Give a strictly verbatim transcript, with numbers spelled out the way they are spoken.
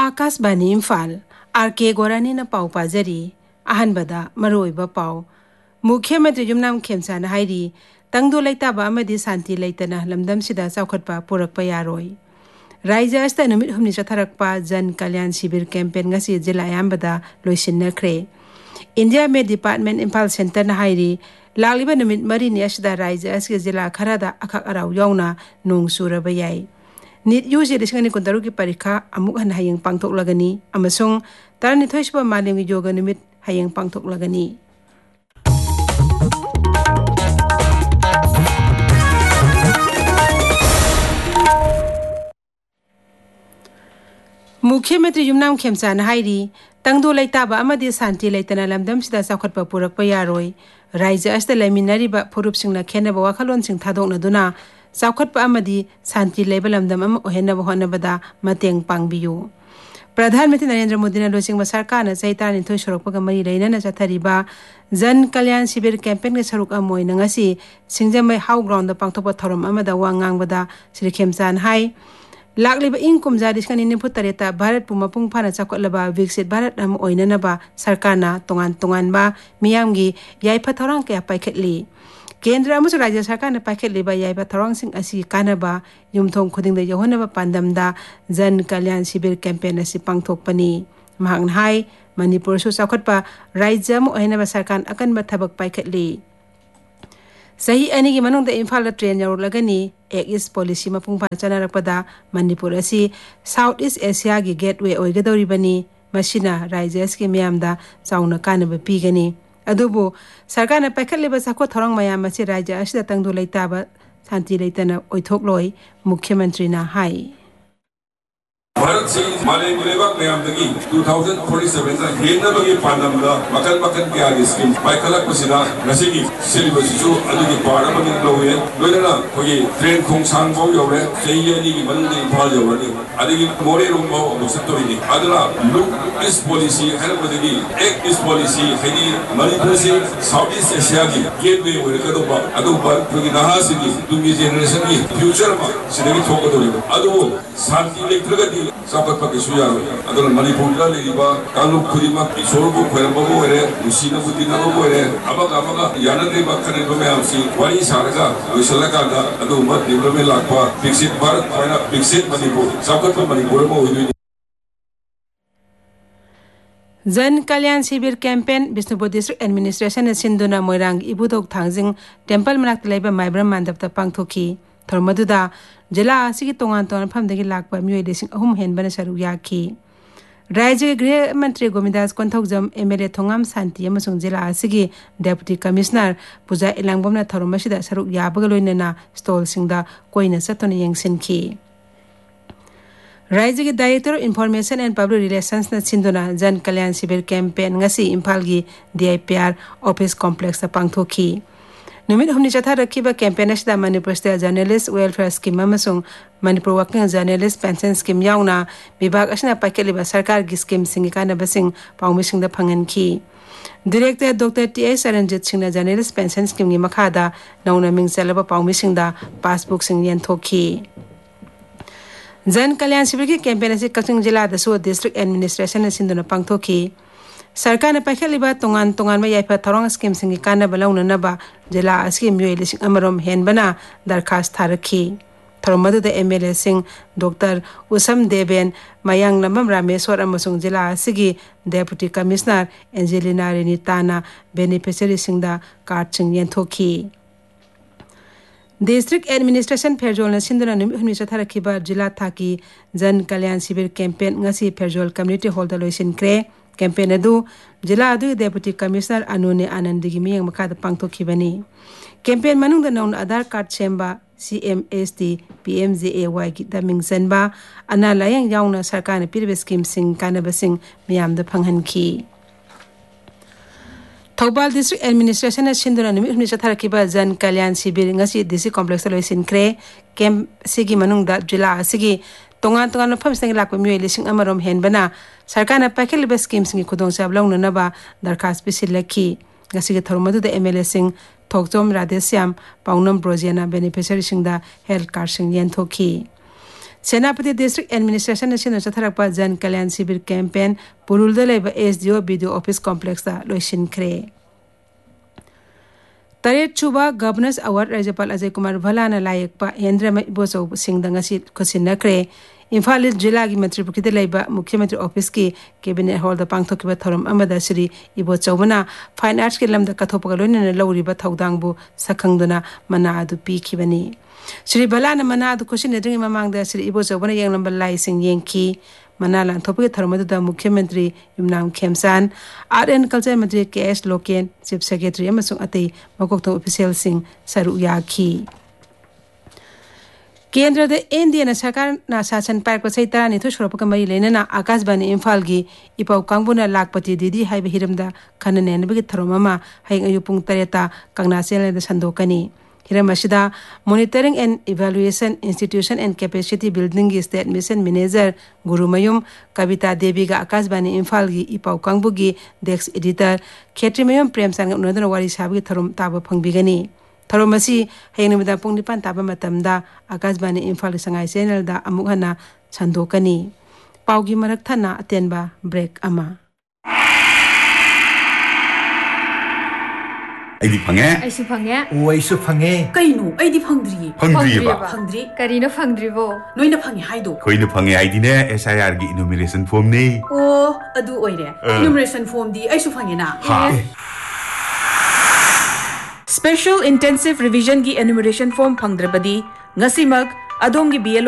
Akashvani Imphal are के गोरानीना पाउ पाजरी अहनबदा मरोइबा पाउ मुख्यमंत्री जुमनाम खेमसाना हाइरी तंगदो लेताबा अमदी शांति लेतना लमदमसिदा चौखटपा पुरकपा यारोय राज्य अस्ता नुमित हुमनि चथरकपा जन कल्याण शिविर कैंपेन ngasi जिला अयाम्बदा लोइसिनखरे इंडिया में डिपार्टमेंट इम्फाल सेंटर ना हाइरी लालिबा नुमित मरीनि असदा राज्य असके जिला खरादा अखक अराउ यौना नोंग सुरबा याय नीट यूजी लिसिंगनि कुंदरु की परीक्षा अमुक हन हायंग पांगथोकलगनी अमसुंग तारनिथोइसबा मालेमि योगा निमित हायंग पांगथोकलगनी मुख्यमंत्री युमनाम खेमसाना हाइरी तंगदो लेताबा अमदी शांति लेतना लमदमसिदा चौखटपा पुरकपा यारोय राज्य अस्ता लेमिनरिबा फुरुपसिंगना खेनबा वाखलोनसिंग थादोकनदुना चौखटपा अमदी शांति लेबा लमदम अम ओहेनबा होनबदा मतेंग पांगबियु प्रधानमंत्री नरेंद्र मोदी ने लोचिंगबा सरकारना चही तारनिथोइ सोरकपगा मरी लैनना चथरिबा जन कल्याण शिविर कैंपेन के सरुक अमोइना ngasi सिंगजमै हाउ ग्राउंड दा पांगथोकपा थोरम अमदा वा ngangbada श्री खेमसान हाई लाखलिबा इंग कुमजा दिसकनि निफु तरेता भारत पु मपुंग फाना चाकोलबा विकसित भारत अम ओइननबा सरकारना तोंगान तोंगानबा मियामगी याइफा थौरांग के पाइखतली केंद्र अमसु राज्य सरकारना पाइखतलिबा याइफा थौरांगसिंग असि कानबा युमथोंग खुदिंगदा यहोनबा पांदमदा जन कल्याण शिविर कैंपेन असि पांगथोकपनी महांग हाई मणिपुर सु चाखटपा राज्य अम ओइनबा सरकार अकनबा थबक पाइखतली सही अनिगी मनुंग इम्फाल ट्रेन यौरलगनी एक ईस्ट पॉलिसी मपुंग फाना चनरकपदा मणिपुर असि साउथ ईस्ट एशिया की गेटवे ओइगदौरिबनी मसिना राज्य के मियामदा चाउना कानबा पीगनी अदुबो सरकारना पाइखतलिबा चाखो थौरांग मयाम असि राज्य असिदा तंगदो लेताबा शांति लेतना ओइथोकलोय मुख्यमंत्रीना हाई भारत से मालेम लेबाक मैमदगी two thousand forty-seven दा हेनबगी पांदमदा मकन मकन के आगे स्कीम पाइखलक पसिना नसिगी सिलिबससु अदुगी पार अमनि लौये लोइना खोगी ट्रेन खोंसांग बौ यौरे सेयनी की मनदे इम्फाल यौरनी अदगी मोरे रोंबौ अबसतोरिनी अदला लुक इस पॉलिसी हरबदगी एक इस पॉलिसी हेनी मणिपुर से साउथ ईस्ट एशिया की गेटवे ओइरकदोबा अदुबा खोगी नहासिगी दुंगी जेनरेशन की फ्यूचर मा सिदगी थोकदोरि अदु शांति लेत्रगदी सापक के सुयारो अदल मणिपुर लेरिबा कालु खुदिमा इशोरबो खोरबो ओरे उसिना बुदिनाबो ओरे अबगा अबगा यानद्रिबा खनेबो मैमसी वारी सारगा ओइसलकादा अदु मत डेवलपमेंट लाखपा विकसित भारत फाइना विकसित मणिपुर सापक मणिपुर मो ओइदुनि जन कल्याण शिविर campaign Bishnupur district administration सिंधुना Moirang इबुदोक थांजिंग temple मनाक लेबा माइब्रम मांदपता पांगथोखी थरमदुदा जिला असि तोंगान तोंगान फमदगी लाकपा मियोय लिसिंग अहुम हेनबना सरुक याखी राज्य के गृह मंत्री गोविंदास कोंथौजम एमएलए थोंगाम शांति अमसुंग जिला असि डेप्यूटी कमिश्नर पूजा इलांगबमना थरमसिदा सरुक याबगा लोइनना स्टॉल सिंगदा कोइना सतोना यंगसिनखी राज्य के director information and public relations न सिंधुना जन कल्याण शिविर कैंपेन ngasi इम्फाल की डीआईपीआर ऑफिस कॉम्प्लेक्स पांगथोखी नुमित हमनि चथा रखिबा campaign असदा Manipur state journalist welfare scheme अमसुंग Manipur working journalist pension scheme याउना विभाग असना पाइखलिबा सरकार की स्कीम सिंग कानबसिंग पाउमिसिंगदा फंगनखी director doctor T S Ranjit Singh journalist pension scheme की मखादा नौना मिंग चलबा पाउमिसिंगदा पासबुक सिंग यंथोखी जन कल्याण शिविर की कैंपेन से कक्चिंग जिला दसो डिस्ट्रिक्ट एडमिनिस्ट्रेशन सिंधुना पांगथोखी सरकार ने पाइखलिबा तोंगान तोंगान में याइफा थौरांग स्कीम सिंग कानबा लौननबा जिला असि मियोय लिसिंग अमरोम हेनबना दरखास्त थारखी थरमदुदा एमएलए सिंह डॉक्टर उसम देवेन मयांग नमम रामेश्वर अमसुंग जिला असि deputy commissioner Angelina रेनिताना beneficiary सिंगदा card सिंग यंथोखी डिस्ट्रिक्ट एडमिनिस्ट्रेशन फेरजोल सिंधुना नुमित हुमनि चथरखिबा जिला थाकी जन कल्याण शिविर कैंपेन ngasi फेरजोल कम्युनिटी हॉल दा लोइसिनक्रे कैंपेन अदु जिला अदु डेप्यूटी कमिश्नर अनुने आनंदगी मियंग मखादा पांगथोखिबनी कैंपेन मनुंग नौन आधार कार्ड सेम्बा सीएमएसटी पीएमजेएवाई की दमिंग जनबा अना लायंग याउना सरकार ने पिरबे स्कीम सिंग कानबसिंग मियामदा फंगहनखी थौबाल डिस्ट्रिक्ट एडमिनिस्ट्रेशन सिंधुना नुमित हुमनि चथरखिबा जन कल्याण शिविर ngasi डीसी कॉम्प्लेक्स लोइसिनक्रे कैंप सिगी मनुंगदा जिला असि तोंगान तोंगान मफम सिंग लाकपा मियोय लिसिंग अमरोम हेनबना सरकार ने पाइखलिबा स्कीम सिंग खुदोंचाब लौननबा दरखास्त पिसिलखी ngasi थरमदुदा एमएलए सिंग Thokchom Radheshyam पाउनम ब्रोजेना beneficiary सिंगदा health card सिंग यंथोखी सेनापति डिस्ट्रिक्ट एडमिनिस्ट्रेशन असिन चथरकपा जन कल्याण शिविर कैंपेन पुरुलद लेब एसडीओ बीडीओ ऑफिस कॉम्प्लेक्स दा लोइसिनख्रे तरेट छुबा गवर्नर्स अवार्ड राज्यपाल अजय कुमार भलाना लायकपा हेंद्रम इबोचौ सिंगदंगसी खुसिनख्रे इम्फाल जिला की मंत्रिपुखीद लेब मुख्यमंत्री ऑफिस की कैबिनेट हॉल दा पांगथोकिबा थोरम अमदा श्री इबोचौबना फाइन आर्ट्स के लमदा कथोपगा लोइनना लौरिबा थौदांगबु सखंगदुना मना अदु पीखिबनी श्री भलाना मना अदु खुसिनद्रिंग ममांगदा श्री इबोचौबना येंगलंबा लाइसिंग येंखी मना लांथोपगे थोरमदुदा मुख्यमंत्री युमनाम खेमसान आर्ट एंड कल्चर मंत्री के एस लोकेन चीफ सेक्रेटरी अमसुंग अतै मकोक्थों ऑफिशियल सिंह सरू याखी केंद्र द एनडीए सरकार ना शासन पार्क सही तरानिथु सुरपक मरी लेना आकाशवाणी इम्फाल की इपाउ कांगबुना लाखपति दीदी HYBE हिरमदा खननेनबगी थरोममा हाइंग Ayu Pung तरेता Kangana Selad संदोकनी Hiram असिदा monitoring and evaluation institution and capacity building की स्टेट मिशन मैनेजर गुरुमयुम कविता देवी का आकाशवाणी इम्फाल की इपाउ कांगबुगी डेस्क एडिटर खेत्रीमयुम प्रेमसांग उनदन वारी साबगी थरोम ताब फंगबिगनी थरोमसी हेंगनिमदा पुंग निपान ताब मतमदा आकाशवाणी इम्फाल संगाई चैनल दा अमुक हना छंदोकनी पाउगी मरक थना अतेनबा ब्रेक अमा आइदी फंगे आइसु फंगे ओ आइसु फंगे कइनो आइदी फंगद्री फंगद्री बा फंगद्री करीनो फंगद्रीबो नोइना फंगे हाइदो कोइनो फंगे आइदी ने एसआईआर की इनुमरेशन फॉर्म ने ओ अदु ओइरे इनुमरेशन फॉर्म दी आइसु फंगे ना हां स्पेशल इंटेंसिव रिवीजन की enumeration form फंगद्रबदी ngasimak adom gi